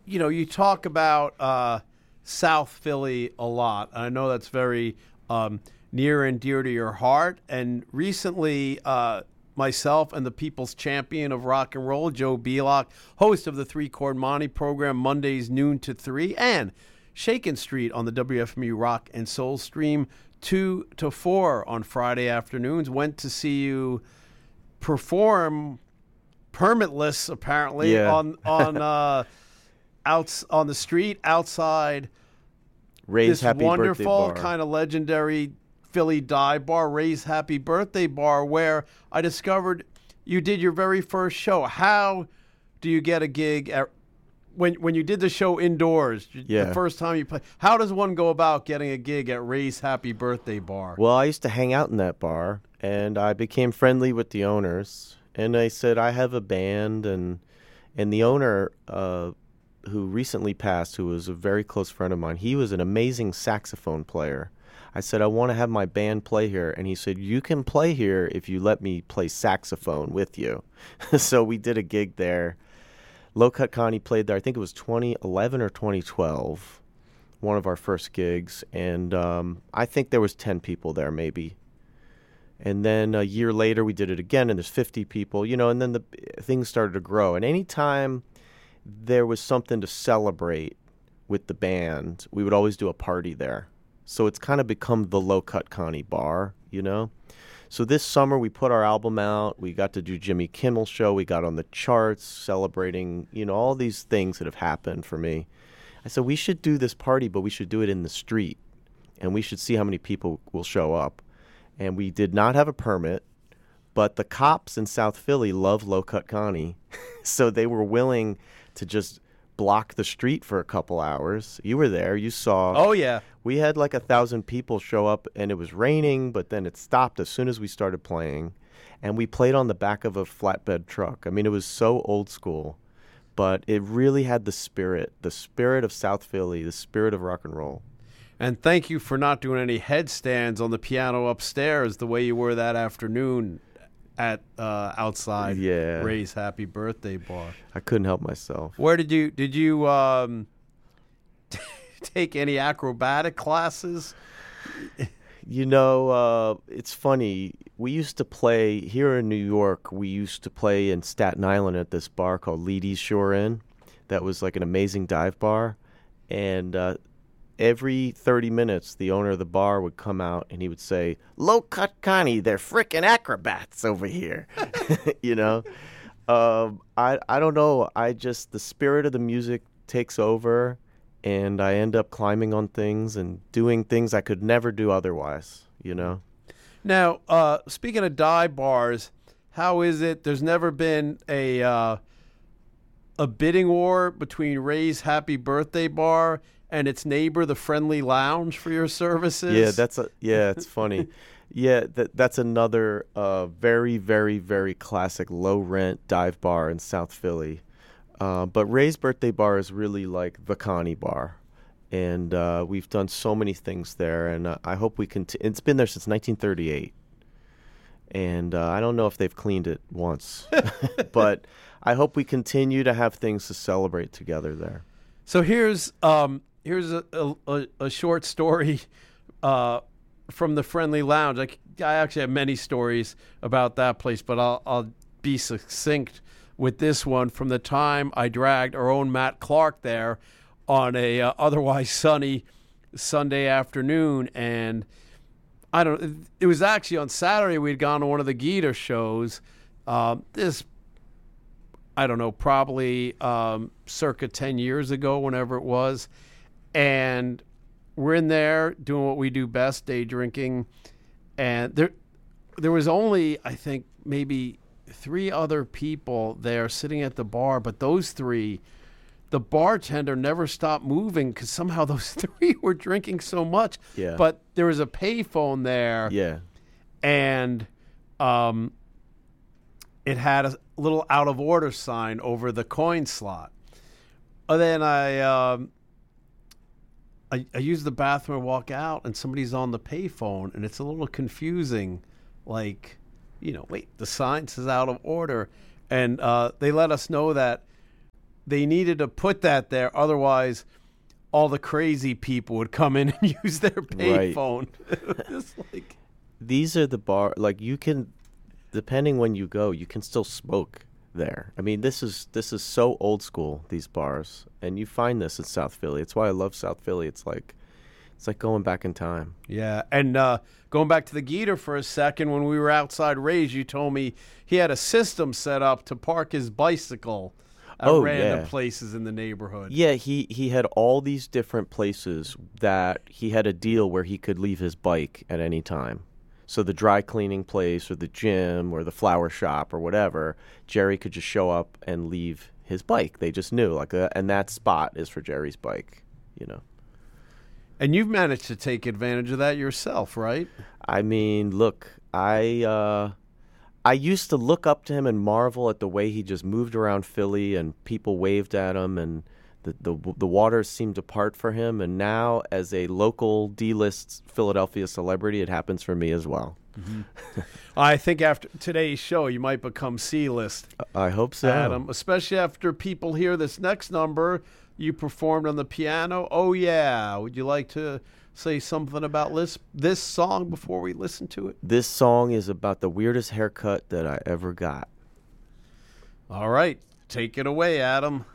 you talk about South Philly a lot. I know that's very near and dear to your heart. And recently, myself and the People's Champion of Rock and Roll, Joe Belock, host of the Three Chord Monty program, Mondays noon to 3, and Shakin' Street on the WFMU Rock and Soul Stream 2 to 4 on Friday afternoons, went to see you perform permitless, apparently, on out on the street outside Ray's this Happy wonderful Birthday Bar. kind of legendary Philly dive bar, Ray's Happy Birthday Bar, where I discovered you did your very first show. How do you get a gig at when you did the show indoors? The first time you play, how does one go about getting a gig at Ray's Happy Birthday Bar? Well, I used to hang out in that bar, and I became friendly with the owners. And I said, I have a band, and the owner, who recently passed, who was a very close friend of mine, he was an amazing saxophone player. I said, I want to have my band play here. And he said, you can play here if you let me play saxophone with you. So we did a gig there. Low Cut Connie played there. I think it was 2011 or 2012, one of our first gigs. And I think there was 10 people there maybe. And then a year later, we did it again, and there's 50 people, and then the things started to grow. And anytime there was something to celebrate with the band, we would always do a party there. So it's kind of become the Low Cut Connie bar, So this summer, we put our album out. We got to do Jimmy Kimmel show. We got on the charts celebrating, all these things that have happened for me. I said, we should do this party, but we should do it in the street, and we should see how many people will show up. And we did not have a permit, but the cops in South Philly love Low Cut Connie, so they were willing to just block the street for a couple hours. You were there. You saw. Oh, yeah. We had like 1,000 people show up, and it was raining, but then it stopped as soon as we started playing. And we played on the back of a flatbed truck. I mean, it was so old school, but it really had the spirit of South Philly, the spirit of rock and roll. And thank you for not doing any headstands on the piano upstairs the way you were that afternoon at outside Ray's Happy Birthday Bar. I couldn't help myself. Where did you take any acrobatic classes? It's funny. We used to play here in New York. We used to play in Staten Island at this bar called Leedy's Shore Inn. That was like an amazing dive bar. And every 30 minutes, the owner of the bar would come out and he would say, Low Cut Connie, they're frickin' acrobats over here. I don't know. The spirit of the music takes over, and I end up climbing on things and doing things I could never do otherwise, Now, speaking of dive bars, how is it? There's never been a bidding war between Ray's Happy Birthday Bar and its neighbor, the Friendly Lounge, for your services? It's funny. That's another very, very, very classic low-rent dive bar in South Philly. But Ray's Birthday Bar is really like the Connie Bar. And we've done so many things there, and I hope we continue. It's been there since 1938. And I don't know if they've cleaned it once. But I hope we continue to have things to celebrate together there. So here's a short story from the Friendly Lounge. I actually have many stories about that place, but I'll be succinct with this one. From the time I dragged our own Matt Clark there on a otherwise sunny Sunday afternoon, and it was actually on Saturday we'd gone to one of the Gita shows. Probably circa 10 years ago, whenever it was. And we're in there doing what we do best, day drinking. And there was only, I think, maybe 3 other people there sitting at the bar. But those 3, the bartender never stopped moving because somehow those 3 were drinking so much. Yeah. But there was a payphone there. Yeah. And it had a little out of order sign over the coin slot. And then I use the bathroom and walk out, and somebody's on the payphone, and it's a little confusing. Like, wait, the sign says out of order. And they let us know that they needed to put that there. Otherwise, all the crazy people would come in and use their payphone. It's like, these are the bar. Like, you can, depending when you go, you can still smoke there. I mean, this is so old school, these bars, and you find this in South Philly. It's why I love South Philly. It's like going back in time. yeah. And going back to the Geeter for a second, when we were outside Ray's, you told me he had a system set up to park his bicycle at random places in the neighborhood. Yeah, he had all these different places that he had a deal where he could leave his bike at any time. So the dry cleaning place or the gym or the flower shop or whatever, Jerry could just show up and leave his bike. They just knew, and that spot is for Jerry's bike, you know. And you've managed to take advantage of that yourself, right? I mean, look, I used to look up to him and marvel at the way he just moved around Philly and people waved at him and the waters seemed to part for him. And now, as a local D-list Philadelphia celebrity, it happens for me as well. Mm-hmm. I think after today's show, you might become C-list. I hope so, Adam, especially after people hear this next number. You performed on the piano. Oh, yeah. Would you like to say something about this song before we listen to it? This song is about the weirdest haircut that I ever got. All right. Take it away, Adam.